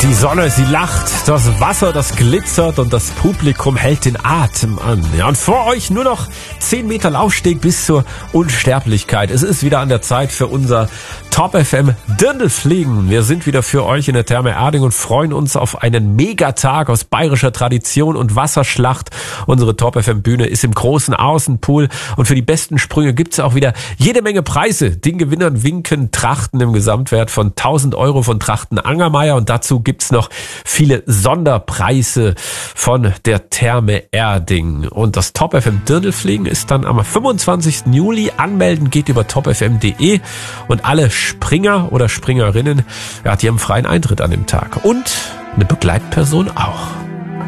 Die Sonne, sie lacht, das Wasser, das glitzert und das Publikum hält den Atem an. Ja, und vor euch nur noch 10 Meter Laufsteg bis zur Unsterblichkeit. Es ist wieder an der Zeit für unser Top FM Dirndlfliegen. Wir sind wieder für euch in der Therme Erding und freuen uns auf einen Megatag aus bayerischer Tradition und Wasserschlacht. Unsere Top FM Bühne ist im großen Außenpool und für die besten Sprünge gibt's auch wieder jede Menge Preise. Den Gewinnern winken Trachten im Gesamtwert von 1.000 Euro von Trachten Angermeier und dazu gibt's noch viele Sonderpreise von der Therme Erding. Und das Top FM Dirndlfliegen ist dann am 25. Juli. Anmelden geht über topfm.de und alle Springer oder Springerinnen, ja, die haben freien Eintritt an dem Tag. Und eine Begleitperson auch.